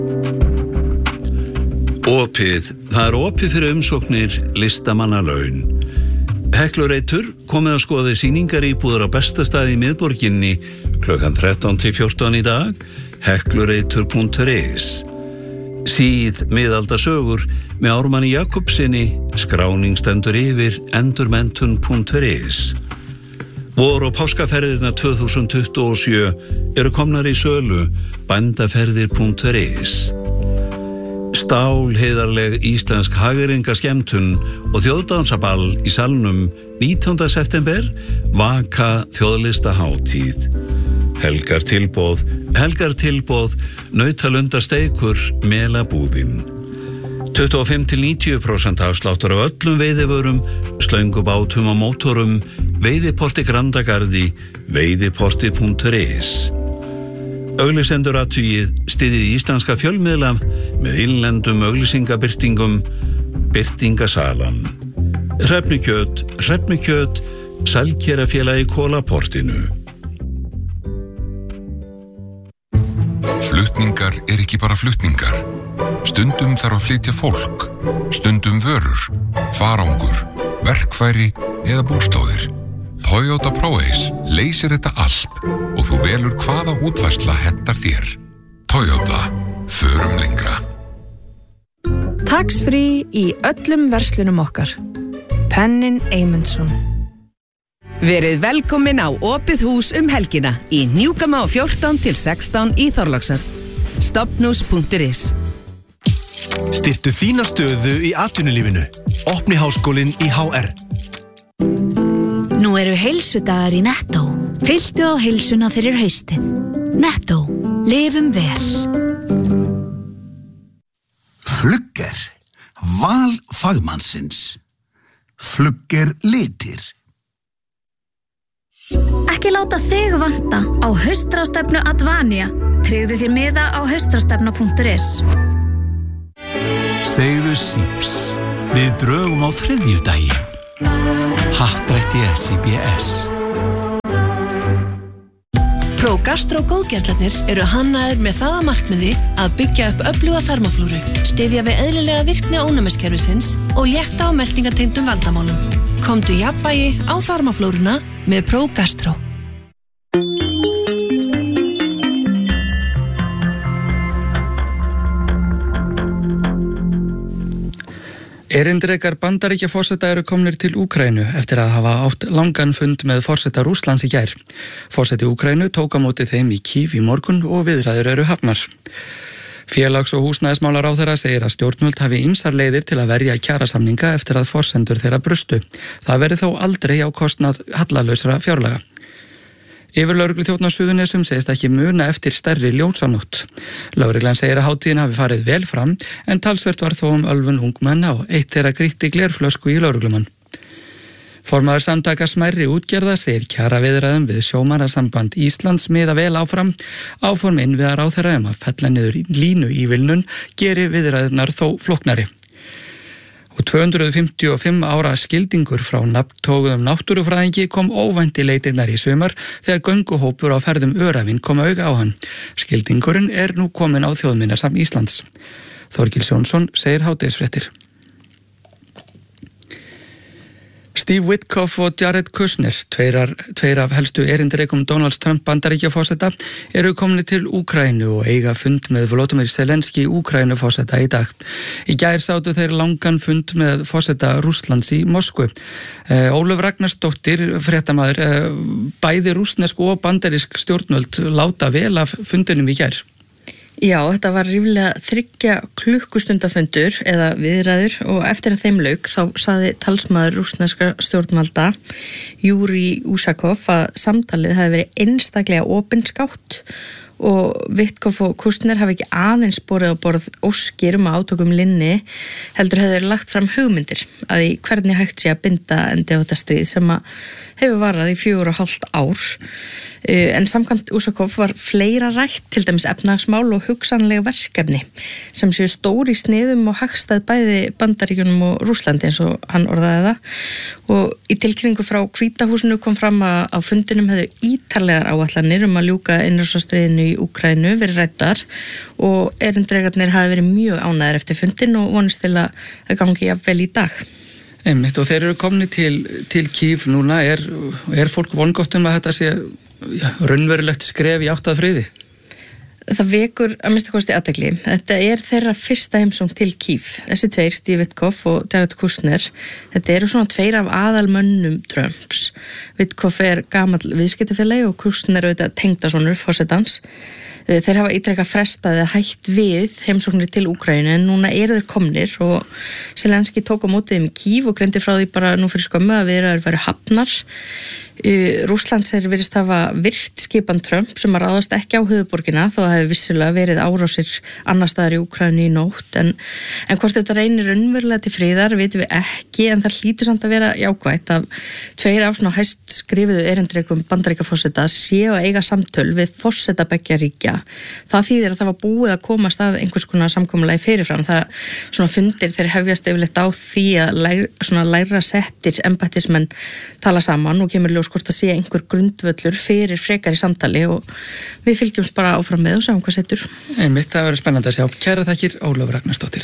Opið, það opið fyrir umsóknir listamannalaun. Heklureitur komið að skoða sýningar íbúður á besta staði í miðborginni klukkan 13 til 14 í dag, heklureitur.is. Síð miðaldasögur með Ármanni Jakobsinni, skráning stendur yfir endurmenntun.is. Vor- og páskaferðirnar 2027 eru komnar í sölu, bændaferðir.is. Stálheiðarleg íslensk hagyrðingaskemmtun og þjóðdansaball í salnum 19. september, Vaka þjóðlistahátíð. Helgar tilboð, nautalundasteikur, melabúðin. 25-90% afsláttur af öllum veiðivörum, slöngubátum og mótorum, veiðiporti Grandagarði, veiðiporti.is. Auglýsendur athugið, styðjið íslenska fjölmiðla með innlendum auglýsingabirtingum, birtingasalan. Hrefnukjöt, Sælkerafélagi Kólaportinu. Flutningar ekki bara flutningar. Stundum þarf að flytja fólk, stundum vörur, farangur, verkfæri eða búslóðir. Toyota ProAce leysir þetta allt og þú velur hvaða útfærsla hentar þér. Toyota, förum lengra. Tax-free í öllum verslunum okkar. Pennin Eymundsson. Verið velkomin á opið hús helgina í Hnjúkama 14 til 16 í Þorlákshöfn. Stofnhús.is. Styrktu þína stöðu í atvinnulífinu. Opni háskólinn í HR. Nú eru heilsudagar í Netto. Fylltu á heilsuna fyrir haustið. Netto. Lifum vel. Flugger. Val fagmannsins. Flugger litir. Ekki láta þig vanta á haustráðstefnu Advania. Tryggðu þér miða á haustráðstefna.is. Segðu síps. Við drögum á þriðjudaginn. Happdrætti SIBS. ProGastro góðgerlarnir eru hannaðir með það að markmiði að byggja upp öfluga þarmaflóru, styðja við eðlilega virkni ónæmiskerfisins og létta á meltingartengdum vandamálum. Komdu jafnvægi á þarmaflóruna með ProGastro. Erindrekar Bandaríkjaforseta eru komnir til Úkraínu eftir að hafa átt langan fund með forseta Rússlands í gær. Forseti Úkraínu tók á móti þeim í Kív í morgun og viðræður eru hafnar. Félags- og húsnæðismálaráðherra segir að stjórnvöld hafi ýmsar leiðir til að verja kjarasamninga eftir að forsendur þeirra brustu. Það verði þó aldrei á kostnað hallalausra fjárlaga. Yfirlögregluþjónn á Suðurnesjum segist ekki muna eftir stærri ljósanótt. Lögreglan segir að hátíðin hafi farið vel fram en talsvert var þó ölvun ungmenna og eitt þeirra grýtti glerflösku í lögreglumann. Formaður samtaka smærri útgerða segir kjaraviðræðum við Sjómannasamband Íslands miða vel áfram. Áform innviðaráðherra að fella niður línu ívilnun geri viðræðurnar þó flóknari. Og 255 ára skildingur frá nafntóguðum náttúrufræðingi kom óvænt í leitirnar í sumar þegar gönguhópur á ferðum Öræfin kom auga á hann. Skildingurinn nú komin á Þjóðminjasafn Íslands. Þorgils Jónsson segir hádegisfréttir. Steve Witkoff og Jared Kushner, tveir af helstu erindrekum Donald Trump Bandaríkjaforseta, eru komnir til Úkraínu og eiga fund með Volodymyr Zelenský Úkraínuforseta í dag. Í gær sátu þeir langan fund með forseta Rússlands í Moskvu. Ólöf Ragnarsdóttir, fréttamaður, bæði rússnesk og bandarísk stjórnvöld láta vel af fundinum í gær. Já, þetta var ríflega 3 klukkustunda-fundur eða viðræður og eftir að þeim lauk þá sagði talsmaður rússneska stjórnvalda Júri Úsakov að samtalið hafi verið einstaklega opinskátt og Witkoff og Kushner hafi ekki aðeins borið á borð óskir að átökum linni, heldur hefur lagt fram hugmyndir að í hvernig hægt sé að binda endi á þetta stríð sem hefur varað í 4,5 ár. En samkvæmt Úsakov var fleira rætt, til dæmis efnahagsmál og hugsanlega verkefni sem séu stór í sniðum og hagstæð bæði Bandaríkjunum og Rússlandi eins og hann orðaði það. Og í tilkynningu frá Hvíta húsinu kom fram að á fundinum hefðu ítarlegar áætlanir að ljúka innrásarstríðinu í í Úkraínu verið ræddar og erindregarnir hafi verið mjög ánægðir eftir fundin og vonast til að það gangi jafnvel í dag. Einmitt, og þeir eru komni til Kív núna, er fólk vongott að þetta sé raunverulegt skref í átt að friði? Það vekur að minnsta kosti athygli. Þetta er þeirra fyrsta heimsókn til Kív. Þessi tveir, Steve Witkoff og Jared Kushner, þetta eru svona tveir af aðalmönnum Trumps. Witkoff er gamall viðskiptafélagi og Kushner auðvitað tengdasonur forsetans. Þeir hafa ítrekað frestað eða hætt við heimsóknir til Úkraínu en núna eru þeir komnir og Zelenski tók á móti þeim í Kív og greindi frá því bara nú fyrir skömmu að viðræður væru hafnar. Rússlands virðist hafa virt skipan Trump sem að ráðast ekki á höfuðborgina þó að það hefur vissulega verið árásir annar staðar í Úkraínu í nótt en hvort þetta reynir raunverulega til friðar vitum við ekki en það hlýtur samt að vera jákvætt að tveir af svona hæst skrifuðu erindrekum Bandaríkjaforseta séu að eiga samtöl við forseta beggja ríkja. Það þýðir að það var búið að komast að einhvers konar samkomulagi fyrirfram. Það svona fundir þeir hefjast yfirleitt á því að læra settir embættismenn tala saman og kemur ljós hvort að sé einhver grundvöllur fyrir frekari samtali og við fylgjumst bara áfram með og sjáum hvað setur. Einmitt, það verður spennandi að sjá. Kæra þakkir, Ólafur Ragnarsdóttir.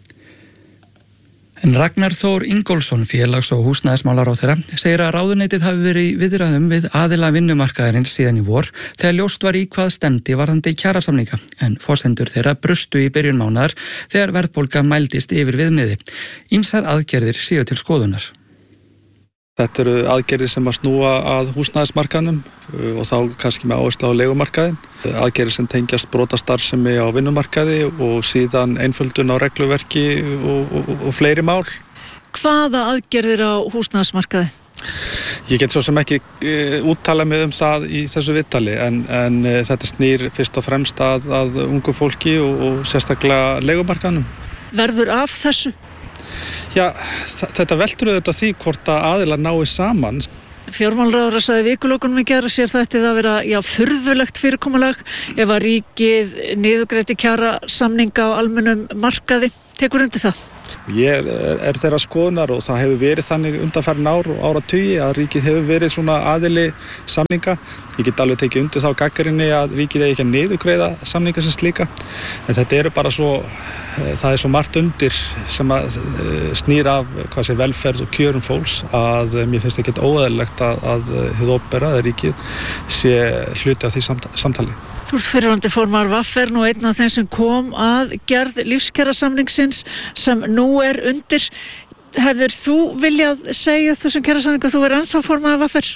En Ragnar Þór Ingólfsson, félags- og húsnæðismálaráðherra, segir að ráðuneytið hafi verið í viðræðum við aðila vinnumarkaðarins síðan í vor þegar ljóst var í hvað stemdi varðandi kjarasamninga, en forsendur þeirra brustu í byrjun mánaðar þegar verðbólga mældist yfir viðmiði. Ýmsar aðgerðir séu til skoðunar. Þetta eru aðgerðir sem að snúa að húsnæðismarkaðnum og þá kannski með áherslu á leigumarkaðin. Aðgerðir sem tengjast brotastarfsemi á vinnumarkaði og síðan einföldun á regluverki og fleiri mál. Hvaða aðgerðir á húsnæðismarkaði? Ég get svo sem ekki úttala mig það í þessu viðtali en þetta snýr fyrst og fremst að ungu fólki og sérstaklega leigumarkaðnum. Verður af þessu? Já, þetta veltur auðvitað því hvort að aðilar nái saman. Fjármálaráðherra sagði vikulokunum í gær að sér þetta að vera furðulegt fyrirkomulag ef að ríkið niðurgreiddi kjarasamninga á almennum markaði. Tekur undir það? Ég er þeirra skoðunar og það hefur verið þannig undanfarin ár og áratugi að ríkið hefur verið svona aðili samninga. Ég get alveg tekið undir þá gagnrýni að ríkið eigi ekki að niðurgreiða samninga sem slíka. En þetta eru bara það er svo margt undir sem að snýr af velferð og kjörum fólks að mér finnst ekki óeðlilegt að hið opinbera eða ríkið sé hluti af því samtali. Þú ert fyrrverandi formaður VAFR og einn af þeim sem kom að gerð lífskjarasamningsins sem nú er undir. Hefur þú viljað segja þessum kjarasamningu að þú verður ennþá formaður VAFR?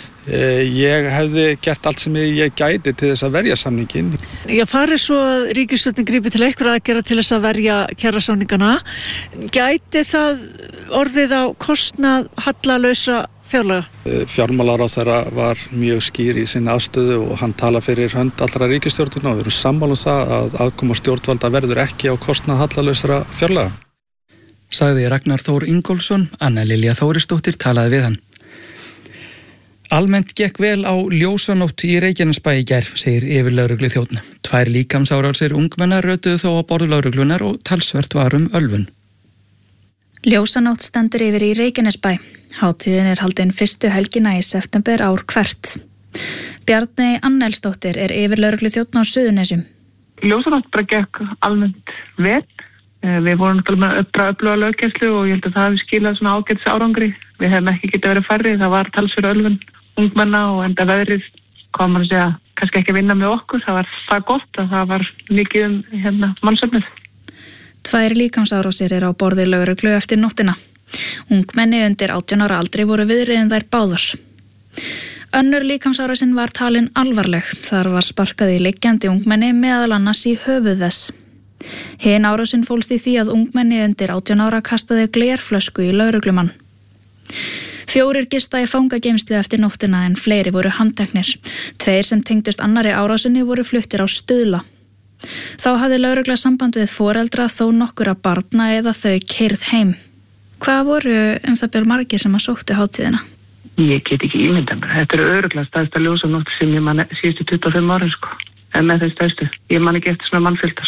Ég hefði gert allt sem ég gæti til þess að verja samningin. Ég fari svo að ríkisstjórnin grípi til einhverja aðgerða til þess að verja kjarasamningana. Gæti það orðið á kostnað hallalausra fjárlaga? Fjármálaráðherra var mjög skýr í sinni afstöðu og hann tala fyrir hönd allra ríkisstjórnina og við erum sammála það að aðkoma stjórnvalda verður ekki á kostnað hallalausra fjárlaga. Sagði Ragnar Þór Ingólfsson, Anna Lilja Þórisdóttir talaði við hann. Almennt gekk vel á ljósanótt í Reykjanesbæ í gær, segir yfirlögreglu þjónn. 2 líkamsárásir ungmenna rötuðu þó á borð lögreglunar og talsvert var ölvun. Ljósanótt stendur yfir í Reykjanesbæ. Hátíðin er haldin fyrstu helgina í september ár hvert. Bjarni Annelsdóttir er yfirlögreglu þjónn á Suðurnesjum. Ljósanótt bara gekk almennt vel. Við vorum náttúrulega með öfluga löggæslu og ég held að það hefði skilað svona ágætis árangri. Við hefum ekki getið verið færri, það var talsverð ölvun ungmenna og enda veðrið kom að segja kannski ekki að vinna með okkur. Það var það gott að það var mikið mannsöfnuð. 2 líkamsárásir er á borði lögreglu eftir nóttina. Ungmenni undir 18 ára aldri voru viðriðin þær báðar. Önnur líkamsárásin var talin alvarleg. Þar var sparkað í liggjandi ungmenni meðal annars í höfuð þess. Hin árásin fólst í því að ungmenni undir 18 ára kastaði glerflösku í lögreglumann. 4 gista í fangageymslu eftir nóttina en fleiri voru handteknir. 2 sem tengdust annarri árásinni voru fluttir á Stuðla. Þá hafði lögregla samband við foreldra þó nokkura barna eða þau keyrð heim. Hvað voru það bil margir sem að sóttu hátíðina? Ég get ekki ímyndað mér. Þetta er örugglega stærsta ljósanótt sem ég man síðustu 25 árin En með þeim stærstu. Ég man ekki eftir svona mannfjölda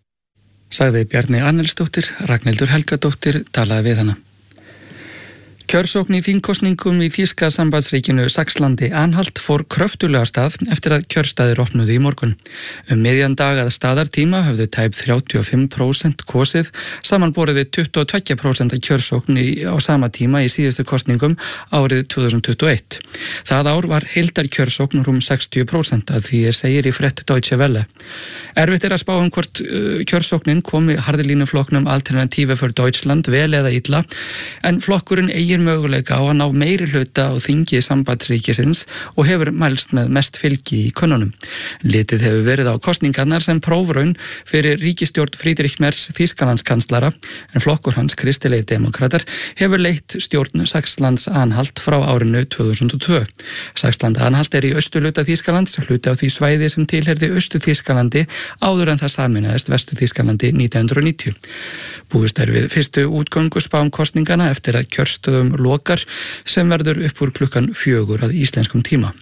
Sagði Bjarni Annelsdóttir, Ragnhildur Helgadóttir talaði við hana. Kjörsókn í þingkosningum í þýska sambandsríkinu Saxlandi Anhalt fór kröftulega stað eftir að kjörstaðir opnuðu í morgun. Miðjan dag að staðartíma höfðu tæp 35% kosið, samanborið við 22% kjörsókn á sama tíma í síðustu kosningum árið 2021. Það ár var heildar kjörsókn rúm 60% að því segir í frétt Deutsche Welle. Erfitt að spá hvort kjörsóknin komi harðlínuflokknum Alternative für Deutschland vel eða illa, en flokkurinn möguleika á að ná meiri hluta á þingi sambandsríkisins og hefur mælst með mest fylgi í könnunum. Litið hefur verið á kosningarnar sem prófraun fyrir ríkisstjórn Friedrich Merz Þýskalandskanslara, en flokkur hans kristilegir demokratar hefur leitt stjórn Saxlands Anhalt frá árinu 2002. Saxland Anhalt í austurhluta Þýskalands, hluti á því svæði sem tilheyrði Austur-Þýskalandi áður en það sameinaðist Vestur-Þýskalandi 1990. Búist við fyrstu útgönguspám kosningana eftir að kjörstöðum lokar sem verður upp úr klukkan 4 að íslenskum tíma.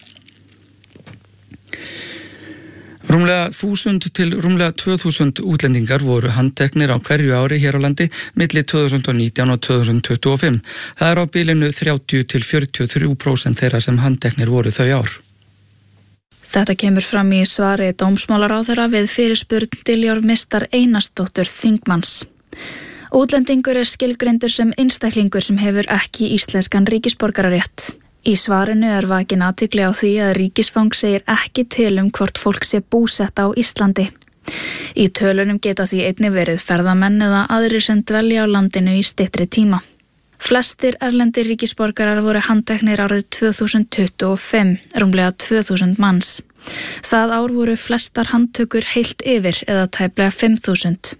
Rúmlega 1000 til rúmlega 2000 útlendingar voru handteknir á hverju ári hér á landi milli 2019 og 2025. Það á bilinu 30 til 43% þeirra sem handteknir voru þau ár. Þetta kemur fram í svari dómsmálaráðherra við fyrirspurn Diljár Mistar Einarsdóttur þingmanns. Útlendingur skilgreindur sem einstaklingur sem hefur ekki íslenskan ríkisborgararétt. Í svarinu vakin athygli á því að ríkisfang segir ekki til hvort fólk sé búsett á Íslandi. Í tölunum geta því einnig verið ferðamenn eða aðrir sem dvelja á landinu í styttri tíma. Flestir erlendir ríkisborgarar voru handteknir árið 2025, rúmlega 2000 manns. Það ár voru flestar handtökur heilt yfir eða tæplega 5000.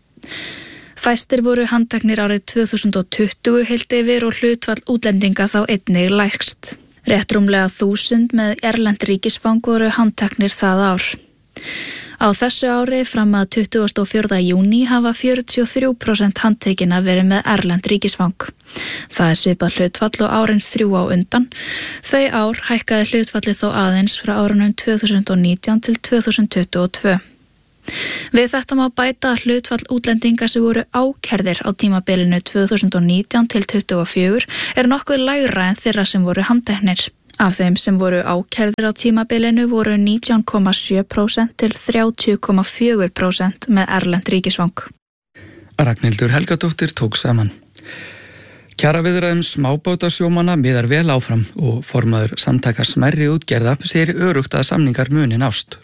Fæstir voru handteknir árið 2020 heilt yfir og hlutfall útlendinga þá einnig lægst. Rétt rúmlega 1000 með erlend ríkisfang voru handteknir það ár. Á þessu ári fram að 24. júní hafa 43% handtekina verið með erlend ríkisfang. Það svipað hlutfall og árins 3 á undan. Þau ár hækkaði hlutfallið þó aðeins frá árunum 2019 til 2022. Við þetta má bæta hlutfall útlendinga sem voru ákærðir á tímabilinu 2019 til 2024 nokkuð lægra en þeirra sem voru handteknir. Af þeim sem voru ákærðir á tímabilinu voru 19,7% til 30,4% með erlend ríkisfang. Ragnhildur Helgadóttir tók saman. Kjaraviðræðum smábátasjómanna miðar vel áfram og formaður samtaka smærri útgerða segir örugt að samningar muni nást.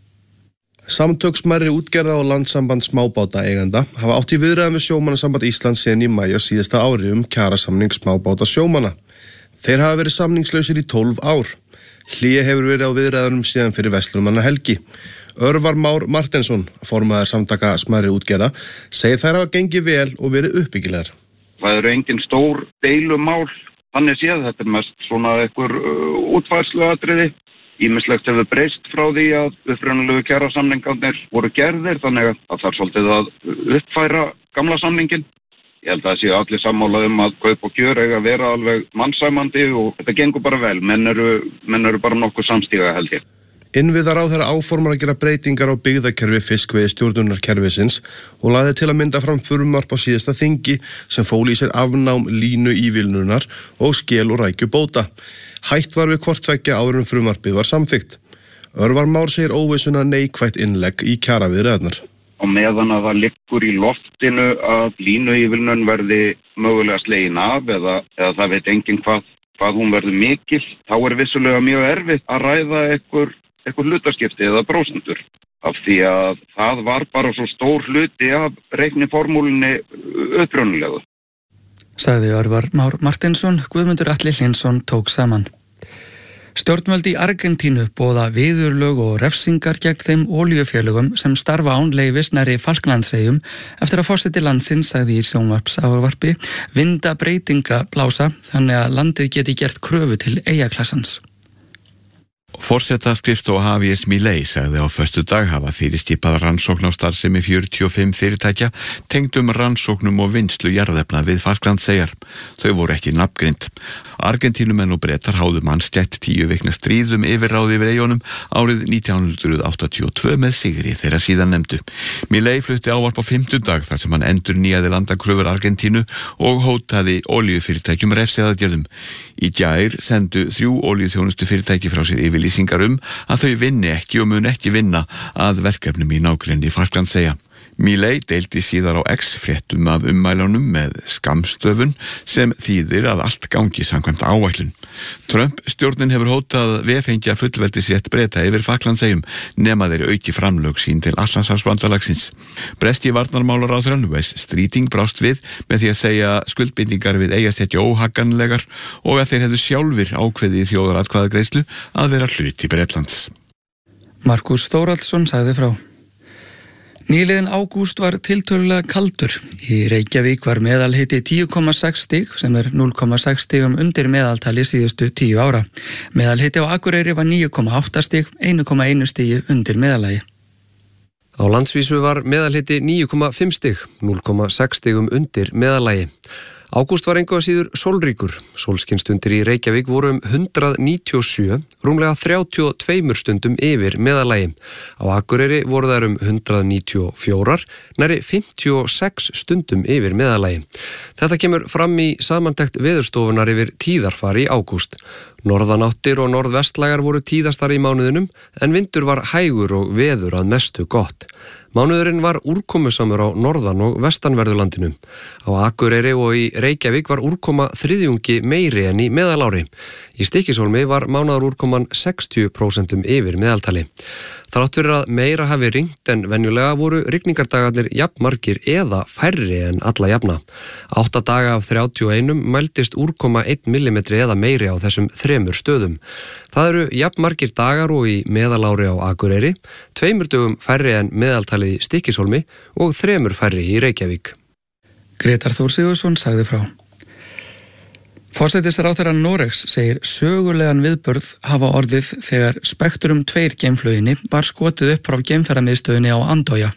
Samtök smærri útgerða og landssamband smábáta eigenda hafa átt í viðræðum við sjómannasamband Íslands síðan í maí á síðasta ári kjarasamning smábáta sjómanna. Þeir hafa verið samningslausir í 12 ár. Hlé hefur verið á viðræðunum síðan fyrir verslunarmannahelgi. Örvar Már Martensson, formaður samtaka smærri útgerða, segir þær hafa gengið vel og verið uppbyggilegar. Það eru engin stór deilumál, þannig séð þetta mest svona einhver útfærsluatriði. Ýmislegt hefur breyst frá því að upprunalegu kjarasamningarnir voru gerðir, þannig að það þarf svolítið að uppfæra gamla samningin. Ég held að það séu allir sammála að kaup og kjör eiga að vera alveg mannsæmandi og þetta gengur bara vel. Menn eru bara nokkuð samstíga held ég. Innviðaráðherra áformar að gera breytingar á byggðakerfi fiskveiðistjórnunarkerfisins og lagði til að mynda fram frumvarp á síðasta þingi sem fól í sér afnám línu ívilnunar og skel og rækju bóta. Hætt var við hvort tveggja áður en frumvarpið var samþykkt. Örvar Már segir óvissuna neikvætt innlegg í kjaraviðræðurnar. Og meðan að það liggur í loftinu að línuívilnun verði mögulega slegin af eða það veit enginn hvað hún verður mikil, þá vissulega mjög erfitt að ræða einhver hlutaskipti eða prósentur. Af því að það var bara svo stór hluti af reikniformúlinni upprunalegu. Sagði Örvar Már Martensson, Guðmundur Atli Hlynsson tók saman. Stjórnvöld í Argentínu boða viðurlög og refsingar gegn þeim olíufélögum sem starfa án leyfis nærri Falklandseyjum eftir að forseti landsins sagði í sjónvarpsávarpi vinda breytinga blása þannig að landið geti gert kröfu til eyjaklassans. Forsetaskrifstofa Javier Milei sagði á föstudag hafa fyrirskipað rannsókn á starfsemi 45 fyrirtækja tengdum rannsóknum og vinnslu jarðefna við Falklandseyjar. Þau voru ekki nafngreind. Argentínumenn og Bretar háðu mannskætt 10 vikna stríðum yfirráð yfir eyjunum árið 1982 með sigri þeirra síðan nefndu. Milei flutti ávarp á 50 dag þar sem hann endurnýjaði landakröfur Argentínu og hótaði olíufyrirtækjum refsiaðgerðum. Í gær sendu 3 olíuþjónustu fyrirtæki frá sér yfirlýsingar að þau vinni ekki og mun ekki vinna að verkefnum í nágrenni Falklandseyja. Milei deildi síðar á X-fréttum af ummælunum með skammstöfun sem þýðir að allt gangi samkvæmt áætlun. Trump stjórnin hefur hótað vefengja fullveldisrétt Breta yfir Falklandseyjum nema þeir auki framlög sín til Atlantshafsbandalagsins. Breski varnarmálaráðherrann Wes Streeting brást við með því að segja skuldbindingar við eigast ekki óhagganlegar og að þeir hefðu sjálfir ákveðið í þjóðaratkvæðagreiðslu að vera hluti Bretlands. Markus Þórhallsson sagði frá. Nýliðin ágúst var tiltölulega kaldur. Í Reykjavík var meðalhiti 10,6 stig sem 0,6 stigum undir meðaltali síðustu 10 ára. Meðalhiti á Akureyri var 9,8 stig, 1,1 stigi undir meðallagi. Á landsvísu var meðalhiti 9,5 stig, 0,6 stigum undir meðallagi. Ágúst var engu að síður sólríkur. Sólskinstundir í Reykjavík voru 197, rúmlega 32 stundum yfir meðallagi. Á Akureyri voru þær 194, nærri 56 stundum yfir meðallagi. Þetta kemur fram í samantekt veðurstofunar yfir tíðarfar í ágúst. Norðanáttir og norðvestlægar voru tíðastar í mánuðinum en vindur var hægur og veður að mestu gott. Mánuðurinn var úrkomusamur á norðan- og vestanverðurlandinu. Á Akureyri og í Reykjavík var úrkoma þriðjungi meiri en í meðalári. Í Stykkishólmi var mánaðarúrkoman 60% yfir meðaltali. Þrátt fyrir að meira hafi rignt en venjulega voru rigningardagarnir jafnmargir eða færri en alla jafna. 8 daga af 31 mældist úrkoma 1 mm eða meiri á þessum 3 stöðum. Það eru jafnmargir dagar og í meðalári á Akureyri, 2 dögum færri en meðaltalið í Stykkishólmi og 3 færri í Reykjavík. Grétar Þór Sigurðsson sagði frá. Forsætisráðherra Noregs segir sögulegan viðburð hafa orðið þegar Spektrum 2 geimflauginni var skotið upp frá geimferðamiðstöðinni á Andøya.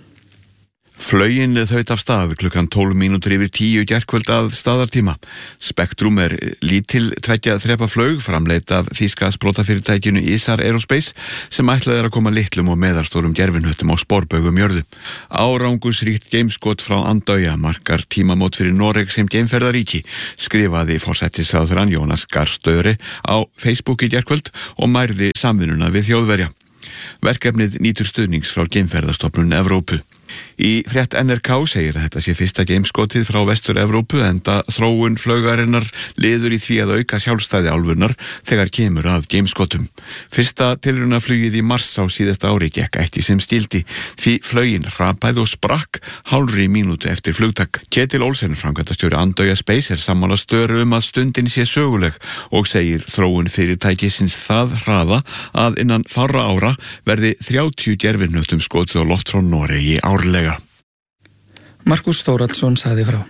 Flaugin þaut af stað klukkan 12 mínútur yfir 10 gærkvöld að staðartíma. Spektrum lítil 2 þrepa flaug framleitt af þýska sprotafyrirtækinu Isar Aerospace sem ætlað að koma litlum og meðalstórum gerfinhuttum á sporbaugum jörðu. Árangusríkt geimskot frá Andøya markar tímamót fyrir Noreg sem geimferðaríki, skrifaði forsætisráðherrann Jonas Gahr Støre á Facebook í gærkvöld og mærði samvinnuna við Þjóðverja. Verkefnið nýtur stuðnings frá geimferðastofnun Evrópu. Í frétt NRK segir að þetta sé fyrsta geimskotið frá Vestur-Evrópu enda þróun flaugarinnar liður í því að auka sjálfstæði álfunnar þegar kemur að geimskotum. Fyrsta tilraunaflugið í mars á síðasta ári gekk ekki sem skildi því flaugin hrapaði og sprakk hálfri mínútu eftir flugtak. Ketil Olsen, framkvæmdastjóri Andøya Space, sammála Støre að stundin sé söguleg og segir þróun fyrirtækisins það hraða að innan fárra ára verði 30 gerfinhuttum skotið á loft frá Noregi árlega. Markus Þórhallsson sagði frá.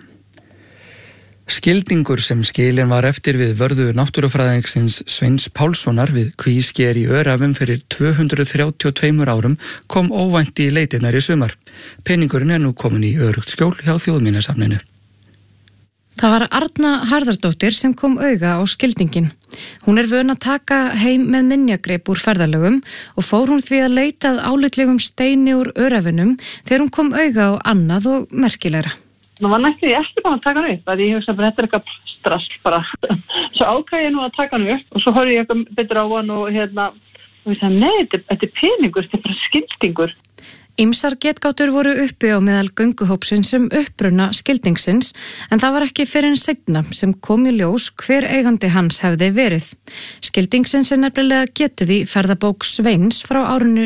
Skildingur sem skilin var eftir við vörðu náttúrufræðingsins Sveins Pálssonar við Kvísker í Örafum fyrir 232 árum kom óvænt í leitirnar í sumar. Peningurinn nú komin í örugt skjól hjá Þjóðminjasafninu. Það var Arna Harðardóttir sem kom auga á skildingin. Hún vön að taka heim með minjagreip úr ferðalögum og fór hún því að leita að álitlegum steini úr Örafinum þegar hún kom auga á annað og merkilegra. Það var næstu ekki bara að taka hann upp, að ég hugsa bara þetta eitthvað strass bara. Svo ákvað ég nú að taka hann upp og svo horfði ég eitthvað betur á hann og ég sagði, nei, þetta peningur, þetta bara skildingur. Ýmsar getgátur voru uppi á meðal gönguhópsins uppruna skildingsins en það var ekki fyrr en seinna sem kom í ljós hver eigandi hans hefði verið. Skildingsins nefnilega getið í ferðabók Sveins frá árinu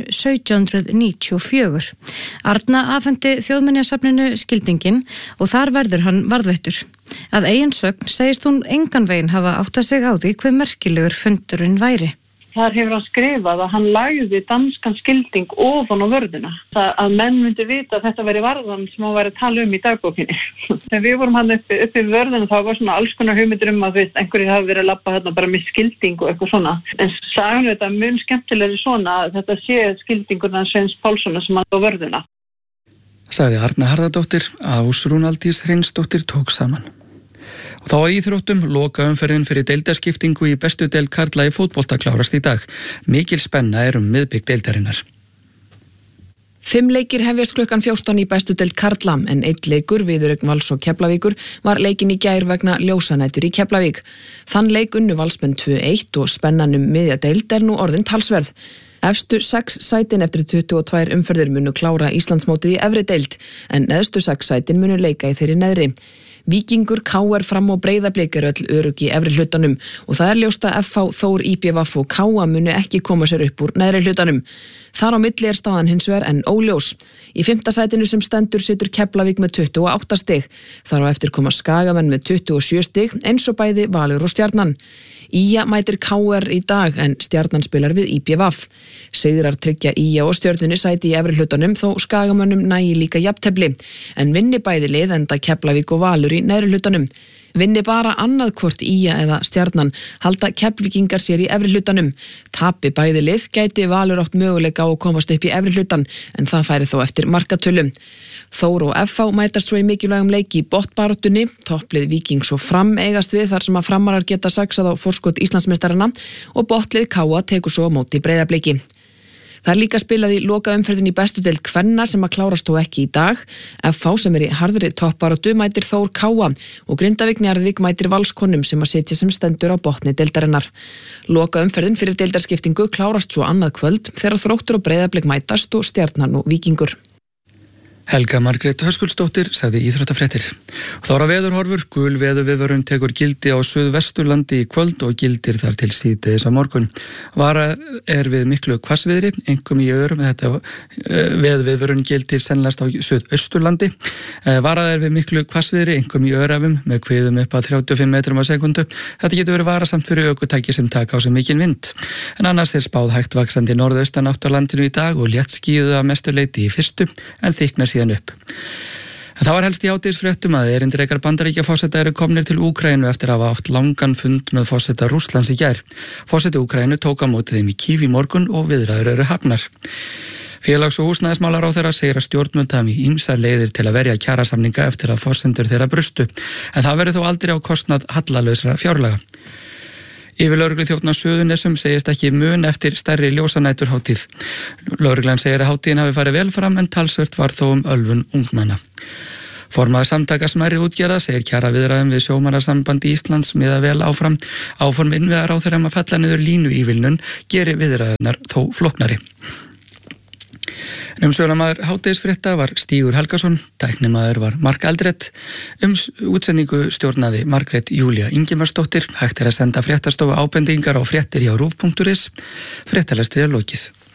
1794. Arna afhendi Þjóðminjasafninu skildingin og þar verður hann varðveittur. Að eigin sögn segist hún engan veginn hafa áttað sig á því hve merkilegur fundurinn væri. þar hefur hann skrifað að hann lagði danskan skilding ofan á vörðuna. Það að menn myndi vita að þetta væri varðan sem hann væri að tala í dagbókinni. Þegar við vorum hann uppi við vörðuna þá var svona alls konar hugmyndir að einhverjir hafi verið að labba hérna bara með skilding og eitthvað svona. En sagan þetta mun skemmtilegri svona að þetta sé skildingurna Sveins Pálssonar sem hann á vörðuna. Sagði Arna Harðardóttir, Ásrún Aldís Hreinsdóttir tók saman. Og þá að íþróttum, lokaumferðin fyrir deildarskiptingu í bestu deild karla í fótbolta klárast í dag. Mikil spenna miðbygg deildarinnar. 5 leikir hefjast klukkan 14 í bestu deild karla, en 1 leikur Viðureign Vals og Keflavíkur var leikin í gær vegna ljósanætur í Keflavík. Þann leik unnu Valsmenn 2-1 og spennan miðja deild nú orðin talsverð. Efstu 6 sætin eftir 22 umferðir munu klára Íslandsmótið í efri deild, en neðstu 6 sætin munu leika í þeirri neðri. Víkingur, KR, Fram og Breiðablik öll örugg í efri hlutanum og það ljóst að FH, Þór, IBVF og KA munu ekki koma sér upp úr neðri hlutanum. Þar á milli staðan hins vegar enn óljós. Í 5. sætinu sem stendur situr Keflavík með 28 stig. Þar á eftir koma Skagamenn með 27 stig eins og bæði Valur og Stjarnan. Ía mætir KR í dag en Stjarnan spilar við IBVF. Sigrar tryggja Ía og Stjörnunni sæti í efri hlutanum þó Skagamönnum nægi líka jafntefli. En vinni bæði lið enda Keflavík og Valur í neðri hlutanum. Vinni bara annað hvort Ía eða Stjarnan halda Keflvíkingar sér í efri hlutanum. Tapi bæði lið gæti Valur átt möguleika á að komast upp í efri hlutan en það færi þó eftir markatölum. Þór og FH mætast svo í mikilvægum leik í botnbaráttunni. Topplið Víkings og Fram eigast við þar sem að Framarar geta saxað á forskot Íslandsmeistarana og botnlið KA tekur svo á móti Breiðabliki. Það líka spilað í lokaumferðin í bestu deild kvenna sem að klárast þó ekki í dag. FH sem í harðri toppbaráttu mætir Þór KA og Grindavík Njarðvík mætir Valskonum sem að sitja sem stendur á botni deildarinnar. Lokaumferðin fyrir deildarskiptingu klárast svo annað kvöld þegar Þróttur og Breiðablik mætast og Stjarnan og Víkingur. Helga Margrét Höskuldsdóttir sagði íþróttafréttir. Þá er að veðurhorfur, gul veðurviðvörun tekur gildi á Suðvesturlandi í kvöld og gildir þar til síðdegis á morgun. Vara við miklu hvassviðri, einkum í örum, þetta veðurviðvörun gildir sennilegast á Suðausturlandi. Vara við miklu hvassviðri, einkum í örafum, með kviðum upp að 35 metrum á sekundu. Þetta getur verið varasamt fyrir ökutæki sem taka á sig mikinn vind. En annars spáð hægt vaxandi norðaustan átt á landinu í dag og léttskýjuðu að mestu leyti í fyrstu, en þykknar síðan upp. Það var helst í hádegisfréttum að erindrekar Bandaríkjaforseta komnir til Úkraínu eftir að hafa átt langan fund með forseta Rússlands í gær. Forseti Úkraínu tók á móti þeim í Kív í morgun og viðræður hafnar. Félags- og húsnæðismálaráðherra segir að stjórnvöld hafi ýmsar leiðir til að verja kjarasamninga eftir að forsendur þeirra brustu, en það verður þó aldrei á kostnað hallalausra fjárlaga. Yfirlögregluþjónn á Suðurnesum segist ekki mun eftir stærri ljósanæturhátíð. Lögreglan segir að hátíðin hafi farið vel fram en talsvert var þó ölvun ungmenna. Formaður samtaka smærri útgerða segir kjaraviðræðum við Sjómannasambandi Íslands miða vel áfram. Áform innviðaráðherra að fella niður línuívilnun geri viðræðunar þó flóknari. Umsjónamaður hádegisfrétta var Stígur Helgason, tæknimaður var Mark Eldrett, útsendingu stjórnaði Margrét Júlía Ingimarsdóttir. Hægt að senda fréttastofu ábendingar á fréttir hjá rúv.is. Fréttalestri lokið.